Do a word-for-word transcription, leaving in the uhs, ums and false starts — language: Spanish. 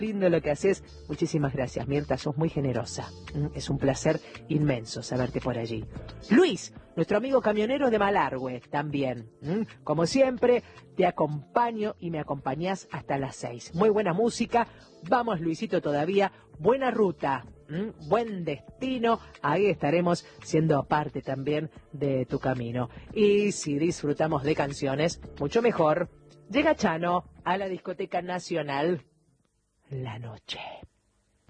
lindo lo que haces. Muchísimas gracias, Mirta, sos muy generosa. Es un placer inmenso saberte por allí. Luis, nuestro amigo camionero de Malargüe, también. Como siempre, te acompaño y me acompañás hasta las seis. Muy buena música. Vamos, Luisito, todavía. Buena ruta. ¿Mm? Buen destino, ahí estaremos siendo parte también de tu camino. Y si disfrutamos de canciones, mucho mejor. Llega Chano a la Discoteca Nacional la noche.